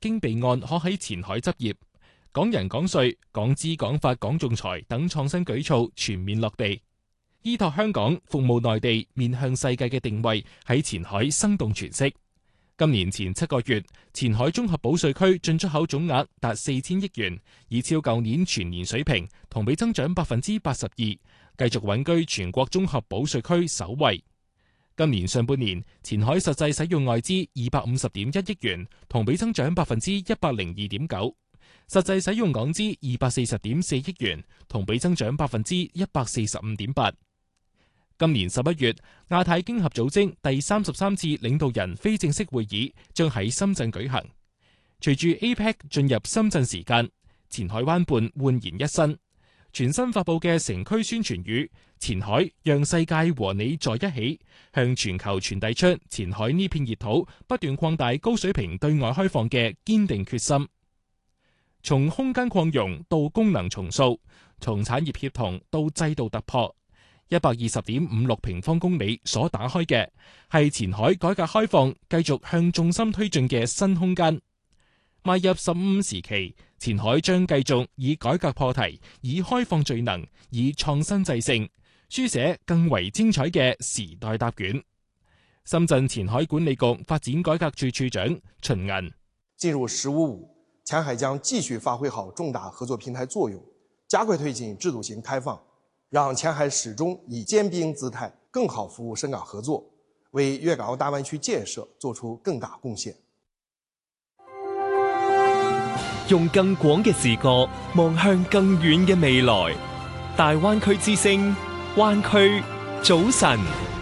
經備案可喺前海執業，港人港稅、港資港法港仲裁等創新舉措全面落地，依託香港服務內地面向世界嘅定位喺前海生動詮釋。今年前7個月，前海綜合保稅區進出口總額達4000億元，已超舊年全年水平，同比增長82%，繼續穩居全國綜合保稅區首位。今年上半年，前海實際使用外資250.1億元，同比增長102.9%，實際使用港資240.4億元，同比增長145.8%。今年11月，亞太經合組織第33次領導人非正式會議將喺深圳舉行。隨住 APEC 進入深圳時間，前海灣畔煥然一新。全新發佈嘅城區宣傳語「前海讓世界和你在一起」，向全球傳遞出前海呢片熱土不斷擴大高水平對外開放嘅堅定決心。從空間擴容到功能重塑，從產業協同到制度突破，120.56平方公里所打開嘅係前海改革開放繼續向重心推進嘅新空間。邁入15時期，前海將繼續以改革破題，以開放聚能，以創新制勝，書寫更為精彩嘅時代答卷。深圳前海管理局發展改革處處長秦銀： 進入15.5，前海將繼續發揮好重大合作平台作用，加快推進制度型開放，讓前海始終以尖兵姿態，更好服務深港合作，為粵港澳大灣區建設做出更大貢獻。 用更廣嘅視角望向更遠嘅未來，大灣區之聲，灣區早晨。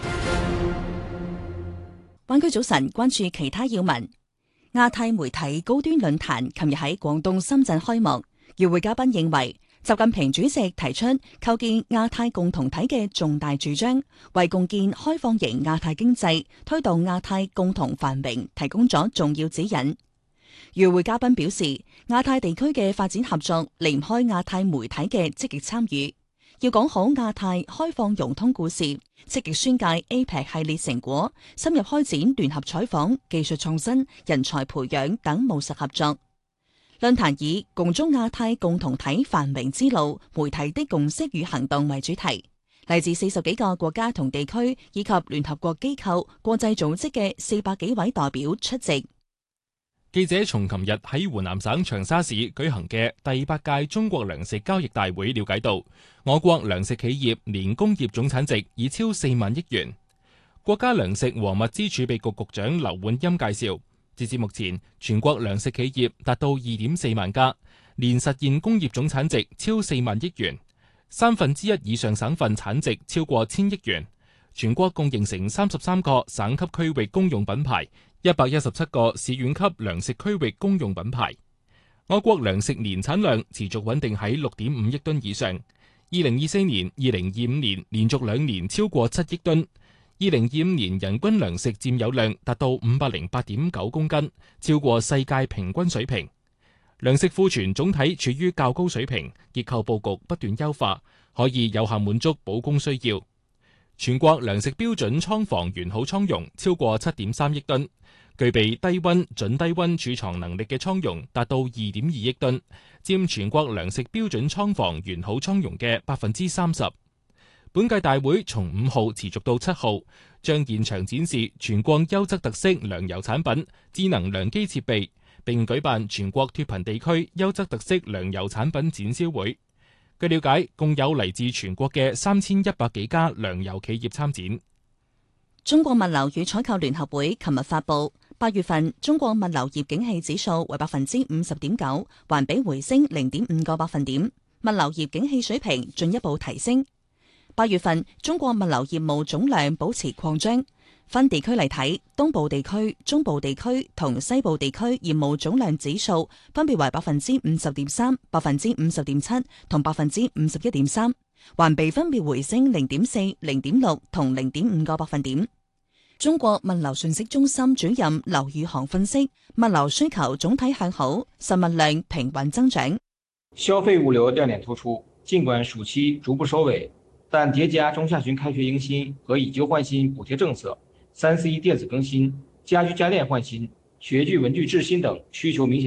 灣區早晨，關注其他要聞。亞太媒體高端論壇琴日喺廣東深圳開幕，與會嘉賓認為，習近平主席提出構建亞太共同體嘅重大主張，為共建開放型亞太經濟、推動亞太共同繁榮提供咗重要指引。與會嘉賓表示，亞太地區嘅發展合作離唔開亞太媒體嘅積極參與，要講好亞太開放融通故事，積極宣介 APEC 系列成果，深入開展聯合採訪、技術創新、人才培養等務實合作。論壇以共築亞太共同體繁榮之路，媒體的共識與行動為主題，嚟自40幾個國家同地區以及聯合國機構、國際組織嘅400幾位代表出席。 記者從琴日喺湖南省長沙市舉行嘅第8屆中國糧食交易大會了解到，我國糧食企業年工業總產值已超4萬億元。國家糧食和物資儲備局局長劉煥鑫介紹，截至目前，全國糧食企業達到2.4萬家，年實現工業總產值超4萬億元，1/3以上省份產值超過1000億元。全國共形成33個省級區域公用品牌，117個市縣級糧食區域公用品牌。我國糧食年產量持續穩定喺6.5億噸以上。2024年、2025年連續2年超過7億噸。2025年人均糧食佔有量達到508.9公斤，超過世界平均水平。糧食庫存總體處於較高水平，結構佈局不斷優化，可以有效滿足保供需要。全國糧食標準倉房完好倉容超過7.3億噸，具備低溫、準低溫儲藏能力嘅倉容達到2.2億噸，佔全國糧食標準倉房完好倉容嘅30%。本屆大會從5號持續到7號，將現場展示全國優質特色糧油產品、智能糧機設備，並舉辦全國脫貧地區優質特色糧油產品展銷會。據了解，共有嚟自全國嘅3100幾家糧油企業參展。 中國物流與採購聯合會琴日發布8月份中國物流業景氣指數為50.9%，環比回升0.5個百分點，物流業景氣水平進一步提升。8月份中國物流業務總量保持擴張。分地區嚟睇，東部地區、中部地區同西部地區業務總量指數分別為50.3%、50.7%同51.3%，環比分別回升0.4、0.6同0.5個百分點。中國物流信息中心主任劉宇航分析，物流需求總體向好，實物量平穩增長。 消費物流亮點突出，儘管暑期逐步收尾，但疊加中下旬開學迎新和以舊換新補貼政策，3C 電子更新、家居家電換新、學具文具製新等需求明顯